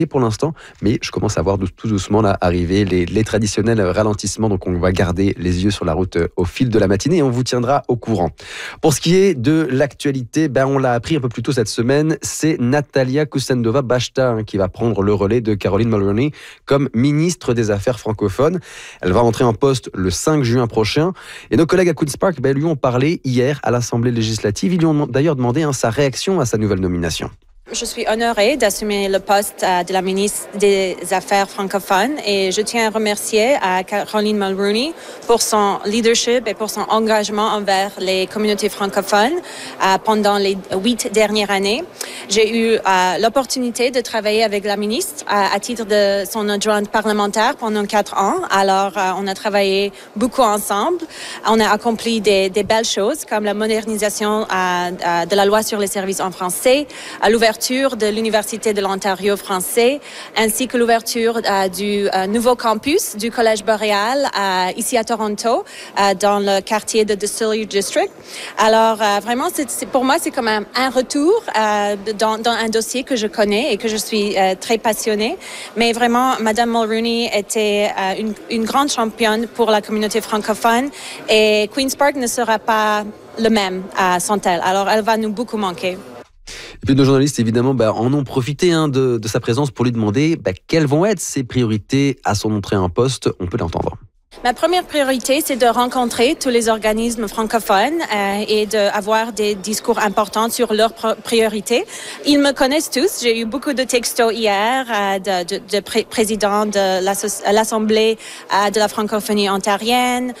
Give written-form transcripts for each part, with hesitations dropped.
pour l'instant, mais je commence à voir tout doucement là, arriver les traditionnels ralentissements, donc on va garder les yeux sur la route au fil de la matinée et on vous tiendra au courant. Pour ce qui est de l'actualité, on l'a appris un peu plus tôt cette semaine, c'est Natalia Kusendova-Bashta qui va prendre le relais de Caroline Mulroney comme ministre des Affaires francophones. Elle va entrer en poste le 5 juin prochain et nos collègues à Queen's Park lui ont parlé hier à l'Assemblée législative. Ils lui ont d'ailleurs demandé sa réaction à sa nouvelle nomination. Je suis honorée d'assumer le poste de la ministre des Affaires francophones et je tiens à remercier Caroline Mulroney pour son leadership et pour son engagement envers les communautés francophones pendant les 8 dernières années. J'ai eu l'opportunité de travailler avec la ministre à titre de son adjointe parlementaire pendant 4 ans. Alors, on a travaillé beaucoup ensemble. On a accompli des belles choses comme la modernisation de la loi sur les services en français, l'ouverture de l'Université de l'Ontario français, ainsi que l'ouverture du nouveau campus du Collège Boréal ici à Toronto, dans le quartier de Distillery District. Alors, vraiment, pour moi, c'est comme un retour dans un dossier que je connais et que je suis très passionnée. Mais vraiment, Madame Mulroney était une grande championne pour la communauté francophone et Queen's Park ne sera pas le même sans elle. Alors, elle va nous beaucoup manquer. Et puis nos journalistes, évidemment, en ont profité de sa présence pour lui demander quelles vont être ses priorités à son entrée en poste. On peut l'entendre. Ma première priorité, c'est de rencontrer tous les organismes francophones et d'avoir des discours importants sur leurs priorités. Ils me connaissent tous. J'ai eu beaucoup de textos hier de présidents de l'Assemblée de la francophonie ontarienne,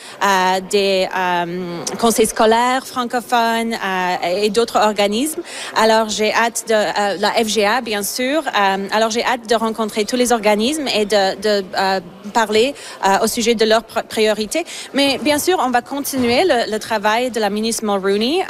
des conseils scolaires francophones et d'autres organismes. Alors, j'ai hâte de la FGA, bien sûr. Alors, j'ai hâte de rencontrer tous les organismes et de parler au sujet de leurs priorités. Mais bien sûr, on va continuer le travail de la ministre Mulroney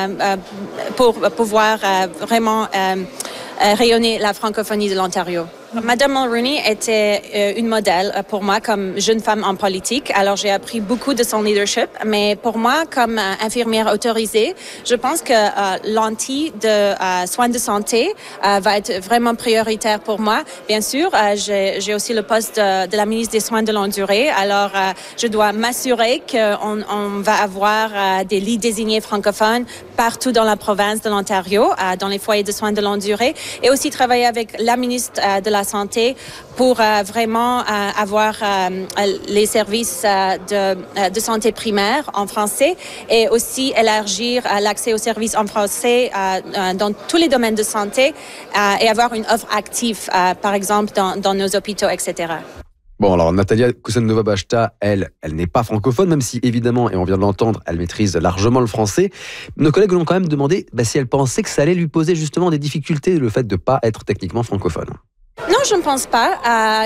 pour pouvoir vraiment rayonner la francophonie de l'Ontario. Madame Mulroney était une modèle pour moi comme jeune femme en politique. Alors, j'ai appris beaucoup de son leadership. Mais pour moi, comme infirmière autorisée, je pense que l'anti de soins de santé va être vraiment prioritaire pour moi. Bien sûr, j'ai aussi le poste de la ministre des Soins de longue durée. Alors, je dois m'assurer qu'on va avoir des lits désignés francophones partout dans la province de l'Ontario, dans les foyers de soins de longue durée, et aussi travailler avec la ministre de la Santé pour vraiment avoir les services de santé primaire en français et aussi élargir l'accès aux services en français dans tous les domaines de santé et avoir une offre active, par exemple, dans nos hôpitaux, etc. Bon, alors Natalia Kusendova-Bashta, elle n'est pas francophone, même si évidemment, et on vient de l'entendre, elle maîtrise largement le français. Nos collègues lui ont quand même demandé si elle pensait que ça allait lui poser justement des difficultés, le fait de ne pas être techniquement francophone. Non, je ne pense pas.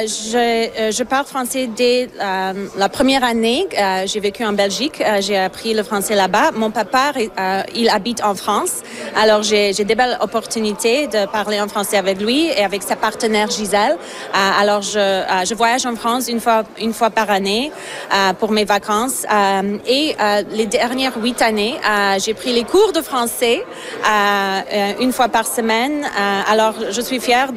Je parle français dès la première année. J'ai vécu en Belgique. J'ai appris le français là-bas. Mon papa, il habite en France. Alors, j'ai des belles opportunités de parler en français avec lui et avec sa partenaire Gisèle. Alors, je voyage en France une fois par année pour mes vacances. Et les dernières 8 années, j'ai pris les cours de français une fois par semaine. Alors, je suis fière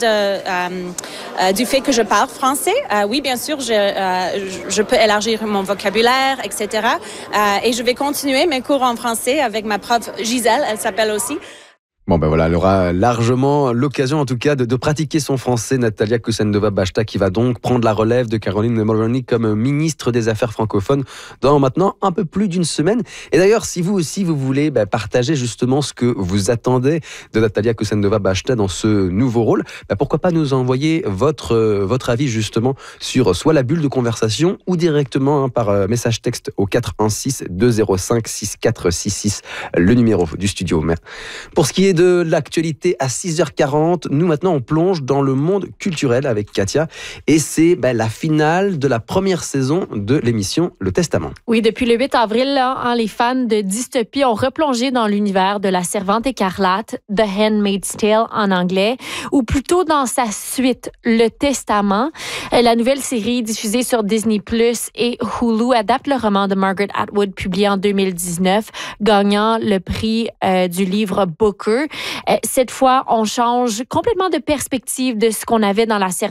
du fait que je parle français. Oui, bien sûr, je peux élargir mon vocabulaire, etc. Et je vais continuer mes cours en français avec ma prof Gisèle, elle s'appelle aussi. Bon voilà, elle aura largement l'occasion en tout cas de pratiquer son français, Natalia Kusendova-Bashta, qui va donc prendre la relève de Caroline Mulroney comme ministre des Affaires francophones dans maintenant un peu plus d'une semaine. Et d'ailleurs, si vous aussi vous voulez partager justement ce que vous attendez de Natalia Kusendova-Bashta dans ce nouveau rôle, pourquoi pas nous envoyer votre avis justement sur soit la bulle de conversation ou directement par message texte au 416 205 6466, le numéro du studio. Pour ce qui est de l'actualité à 6h40, nous maintenant on plonge dans le monde culturel avec Katia et c'est la finale de la première saison de l'émission Le Testament. Oui, depuis le 8 avril, les fans de dystopie ont replongé dans l'univers de La Servante écarlate, The Handmaid's Tale en anglais, ou plutôt dans sa suite, Le Testament. La nouvelle série diffusée sur Disney+ et Hulu adapte le roman de Margaret Atwood publié en 2019, gagnant le prix du livre Booker Cette fois, on change complètement de perspective de ce qu'on avait dans la